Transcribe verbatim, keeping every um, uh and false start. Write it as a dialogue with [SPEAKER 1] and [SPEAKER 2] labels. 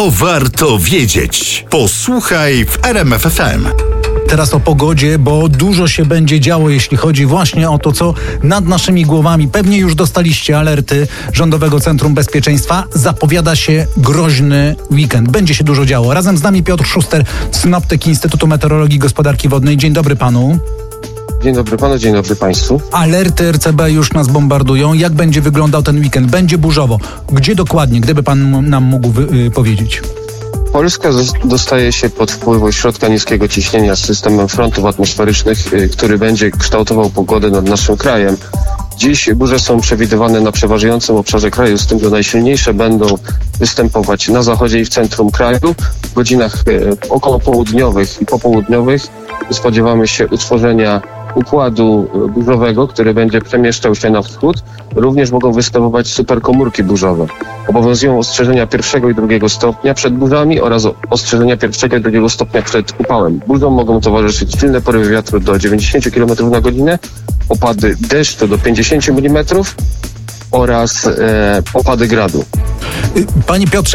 [SPEAKER 1] to warto wiedzieć. Posłuchaj w R M F F M.
[SPEAKER 2] Teraz o pogodzie, bo dużo się będzie działo, jeśli chodzi właśnie o to, co nad naszymi głowami. Pewnie już dostaliście alerty Rządowego Centrum Bezpieczeństwa. Zapowiada się groźny weekend. Będzie się dużo działo. Razem z nami Piotr Szuster, synoptyk Instytutu Meteorologii i Gospodarki Wodnej. Dzień dobry panu.
[SPEAKER 3] Dzień dobry panu, dzień dobry państwu.
[SPEAKER 2] Alerty R C B już nas bombardują. Jak będzie wyglądał ten weekend? Będzie burzowo. Gdzie dokładnie, gdyby pan nam mógł wy- yy, powiedzieć?
[SPEAKER 3] Polska dostaje się pod wpływu środka niskiego ciśnienia z systemem frontów atmosferycznych, który będzie kształtował pogodę nad naszym krajem. Dziś burze są przewidywane na przeważającym obszarze kraju, z tym, że najsilniejsze będą występować na zachodzie i w centrum kraju. W godzinach około południowych i popołudniowych spodziewamy się utworzenia układu burzowego, który będzie przemieszczał się na wschód. Również mogą występować superkomórki burzowe. Obowiązują ostrzeżenia pierwszego i drugiego stopnia przed burzami oraz ostrzeżenia pierwszego i drugiego stopnia przed upałem. Burzom mogą towarzyszyć silne porywy wiatru do dziewięćdziesiąt kilometrów na godzinę, opady deszczu do pięćdziesiąt milimetrów oraz e, opady gradu.
[SPEAKER 2] Panie Piotrze,